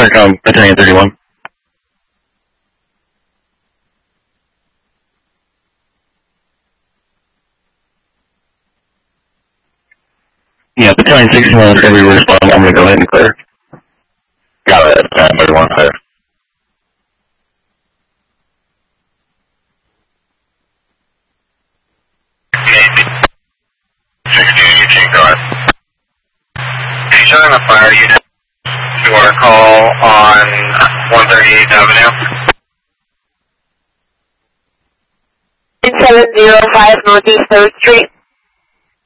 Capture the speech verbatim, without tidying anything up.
Starcom, Battalion thirty-one. Yeah, Battalion sixty-one is going to be responding. I'm going to go ahead and clear. Got it, uh, thirty-one, clear. sixteen, you can go ahead. Showing the fire unit to our call on one thirty-eighth Avenue. seven zero five Northeast third Street.